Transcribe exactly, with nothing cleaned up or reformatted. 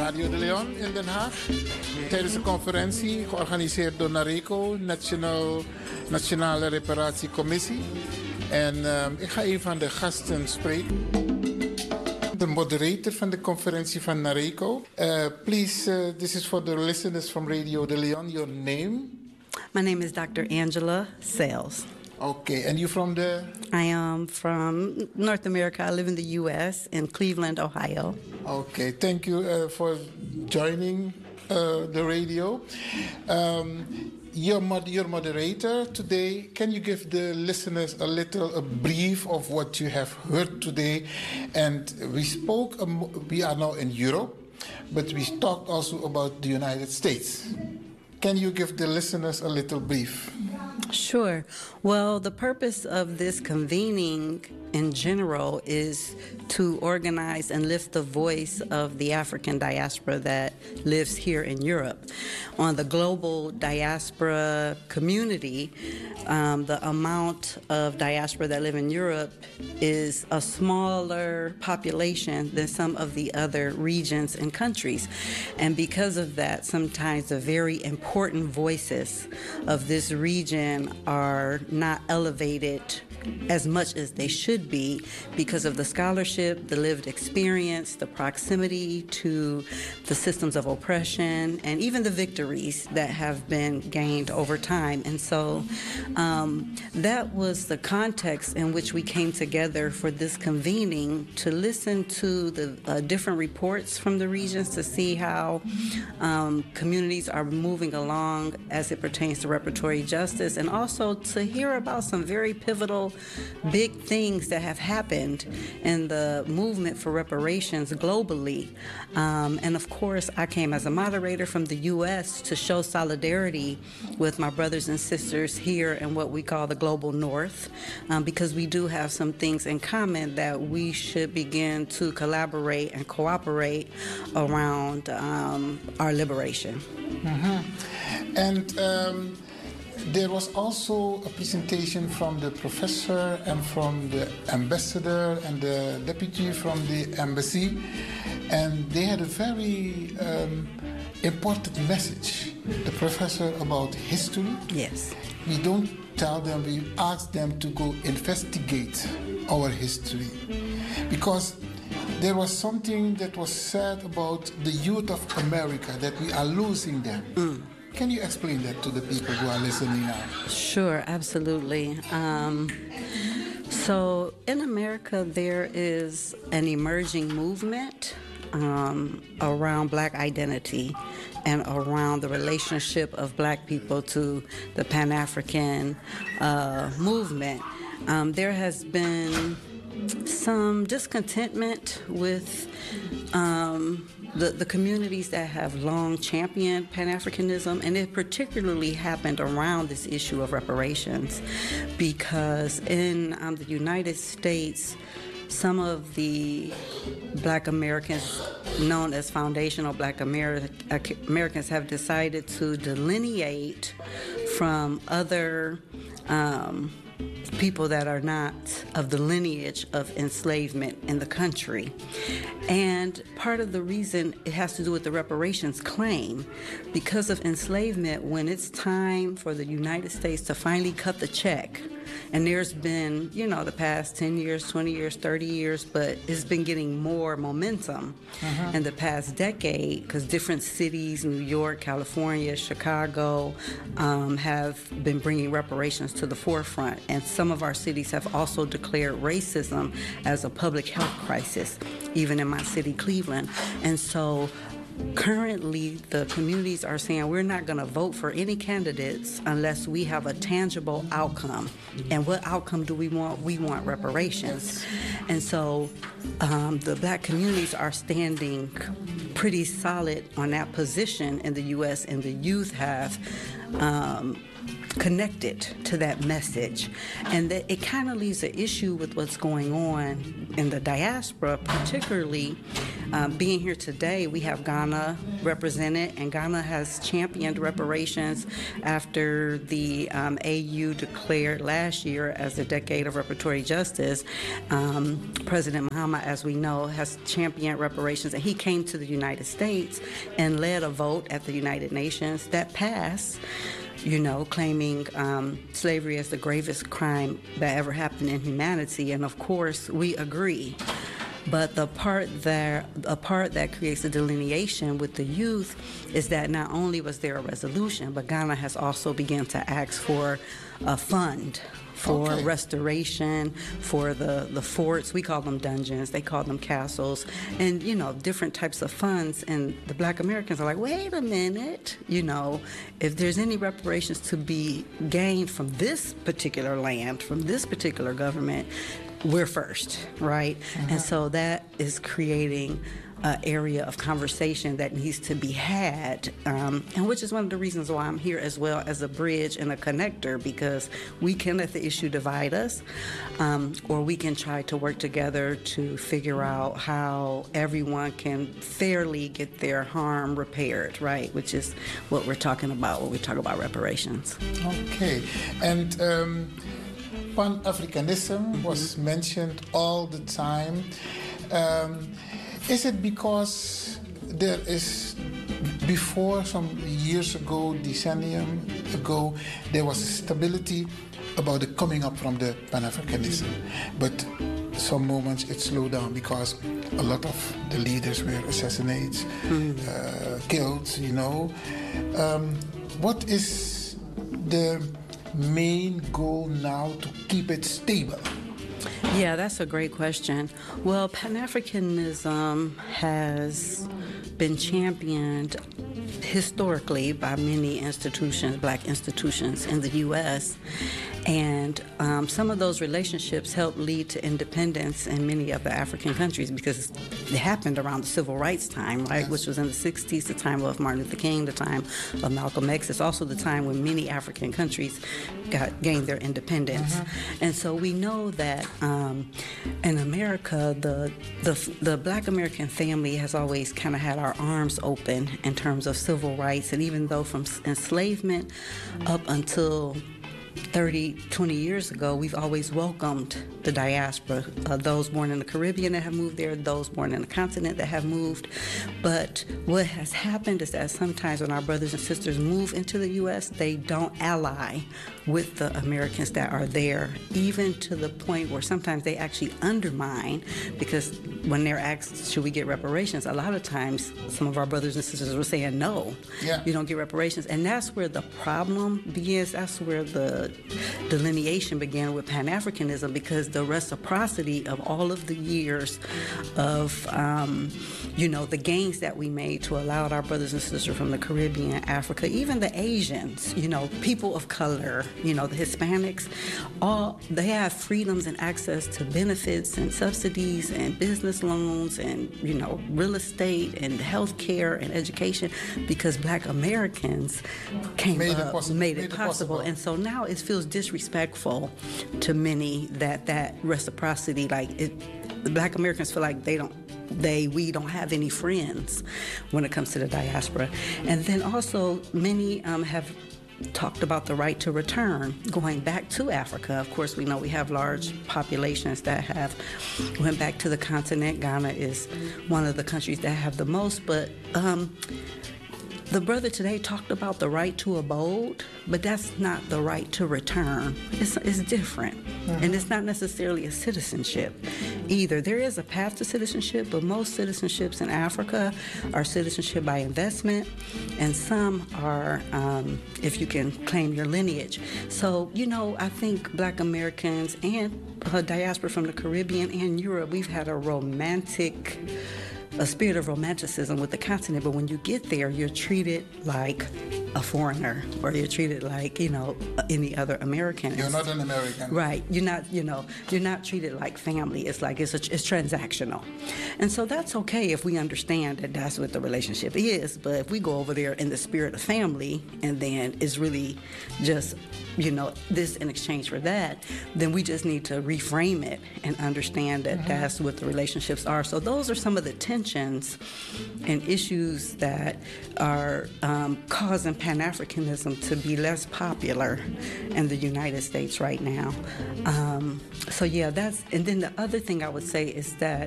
Radio de Leon in Den Haag. Tijdens de conferentie georganiseerd door NARECO, Nationaal, Nationale Reparatiecommissie. En uh, ik ga een van de gasten spreken. De moderator van de conferentie van NARECO. Uh, please, uh, this is for the listeners from Radio de Leon. Your name? My name is Doctor Angela Sales. Okay, and you from the? I am from North America. I live in the U S in Cleveland, Ohio. Okay, thank you uh, for joining uh, the radio. Um, your, mod- your moderator today, can you give the listeners a little a brief of what you have heard today? And we spoke, um, we are now in Europe, but we talked also about the United States. Can you give the listeners a little brief? Sure. Well, the purpose of this convening in general is to organize and lift the voice of the African diaspora that lives here in Europe. On the global diaspora community, um, the amount of diaspora that live in Europe is a smaller population than some of the other regions and countries. And because of that, sometimes the very important voices of this region are not elevated as much as they should be because of the scholarship, the lived experience, the proximity to the systems of oppression, and even the victories that have been gained over time. And so um, that was the context in which we came together for this convening to listen to the uh, different reports from the regions to see how um, communities are moving along as it pertains to reparatory justice, and also to hear about some very pivotal big things that have happened in the movement for reparations globally. Um, and of course, I came as a moderator from the U S to show solidarity with my brothers and sisters here in what we call the Global North, um, because we do have some things in common that we should begin to collaborate and cooperate around um, our liberation. Mm-hmm. And um, there was also a presentation from the professor and from the ambassador and the deputy from the embassy, and they had a very um, important message. The professor about history. Yes. We don't tell them, we ask them to go investigate our history, because there was something that was said about the youth of America, that we are losing them. Mm. Can you explain that to the people who are listening now? Sure, absolutely. Um, so in America, there is an emerging movement um, around Black identity and around the relationship of Black people to the Pan-African uh, movement. Um, there has been some discontentment with um, The, the communities that have long championed Pan-Africanism, and it particularly happened around this issue of reparations, because in um, the United States, some of the Black Americans known as foundational Black Ameri- Americans have decided to delineate from other um, people that are not of the lineage of enslavement in the country. And part of the reason it has to do with the reparations claim, because of enslavement, when it's time for the United States to finally cut the check, and there's been, you know, the past ten years, twenty years, thirty years, but it's been getting more momentum uh-huh. in the past decade, because different cities, New York, California, Chicago, um, have been bringing reparations to the forefront. And some of our cities have also declared racism as a public health crisis, even in my city, Cleveland. And so currently, the communities are saying we're not going to vote for any candidates unless we have a tangible outcome. And what outcome do we want? We want reparations. And so um, the Black communities are standing pretty solid on that position in the U S, and the youth have um, connected to that message. And that it kind of leaves an issue with what's going on in the diaspora, particularly um, being here today, we have Ghana represented, and Ghana has championed reparations after the um, A U declared last year as the decade of reparatory justice. Um, President Mahama, as we know, has championed reparations, and he came to the United States and led a vote at the United Nations that passed, you know, claiming um, slavery as the gravest crime that ever happened in humanity. And of course, we agree. But the part that a part that creates a delineation with the youth is that not only was there a resolution, but Ghana has also begun to ask for a fund for okay. restoration, for the, the forts. We call them dungeons. They call them castles. And, you know, different types of funds. And the Black Americans are like, wait a minute. You know, if there's any reparations to be gained from this particular land, from this particular government, we're first, right? Mm-hmm. And so that is creating an area of conversation that needs to be had, um, and which is one of the reasons why I'm here as well as a bridge and a connector, because we can let the issue divide us, um, or we can try to work together to figure out how everyone can fairly get their harm repaired, right? Which is what we're talking about when we talk about reparations. Okay, and um, Pan-Africanism mm-hmm. was mentioned all the time. Um, is it because there is, before some years ago, decennium ago, there was a stability about the coming up from the Pan-Africanism, but some moments it slowed down because a lot of the leaders were assassinated, mm-hmm. uh, killed, you know. Um, what is the main goal now to keep it stable? Yeah, that's a great question. Well, Pan-Africanism has been championed historically by many institutions, Black institutions in the U S, and um, some of those relationships helped lead to independence in many of the African countries because it happened around the civil rights time, right, which was in the sixties, the time of Martin Luther King, the time of Malcolm X. It's also the time when many African countries got gained their independence. Mm-hmm. And so we know that um, in America, the, the the Black American family has always kind of had our arms open in terms of civil rights, and even though from enslavement up until thirty, twenty years ago, we've always welcomed the diaspora, uh, those born in the Caribbean that have moved there, those born in the continent that have moved. But what has happened is that sometimes when our brothers and sisters move into the U S, they don't ally with the Americans that are there, even to the point where sometimes they actually undermine, because when they're asked, should we get reparations, a lot of times some of our brothers and sisters were saying, no, yeah. you don't get reparations. And that's where the problem begins. That's where the delineation began with Pan-Africanism, because the reciprocity of all of the years of, um, you know, the gains that we made to allow our brothers and sisters from the Caribbean, Africa, even the Asians, you know, people of color, you know, the Hispanics, all they have freedoms and access to benefits and subsidies and business loans and, you know, real estate and health care and education, because Black Americans came made up, it possible. made it made possible. possible. And so now it feels disrespectful to many that that reciprocity, like it, the Black Americans feel like they don't, they, we don't have any friends when it comes to the diaspora. And then also many um, have talked about the right to return, going back to Africa. Of course, we know we have large populations that have went back to the continent. Ghana is one of the countries that have the most, but um, the brother today talked about the right to abode, but that's not the right to return. It's, it's different, mm-hmm. and it's not necessarily a citizenship either. There is a path to citizenship, but most citizenships in Africa are citizenship by investment, and some are um, if you can claim your lineage. So, you know, I think Black Americans and uh, diaspora from the Caribbean and Europe, we've had a romantic a spirit of romanticism with the continent, but when you get there, you're treated like a foreigner, or you're treated like, you know, any other American. You're not an American. Right. You're not, you know, you're not treated like family. It's like it's, a, it's transactional. And so that's okay if we understand that that's what the relationship is. But if we go over there in the spirit of family and then it's really just, you know, this in exchange for that, then we just need to reframe it and understand that mm-hmm. that's what the relationships are. So those are some of the tensions and issues that are um, causing Pan-Africanism to be less popular in the United States right now. Um, so yeah, that's, and then the other thing I would say is that